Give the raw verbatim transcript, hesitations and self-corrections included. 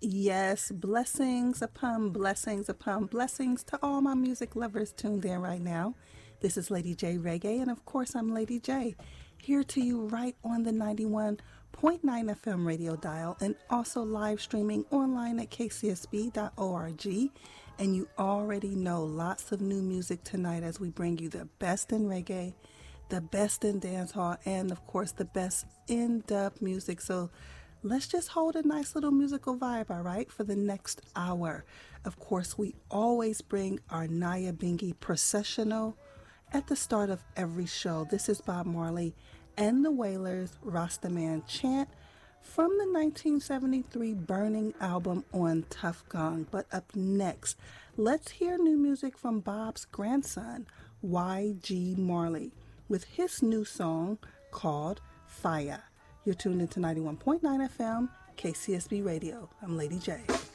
Yes, blessings upon blessings upon blessings to all my music lovers tuned in right now. This is Lady J Reggae, and of course, I'm Lady J, here to you right on the ninety-one point nine F M radio dial and also live streaming online at k c s b dot org. And you already know lots of new music tonight as we bring you the best in reggae, the best in dancehall, and of course, the best in dub music. So let's just hold a nice little musical vibe, all right, for the next hour. Of course, we always bring our Naya Bingi processional at the start of every show. This is Bob Marley and the Wailers' Rastaman Chant from the nineteen seventy-three Burning album on Tough Gong. But up next, let's hear new music from Bob's grandson, Y G Marley, with his new song called Fire. You're tuned into ninety-one point nine F M, K C S B Radio. I'm Lady J.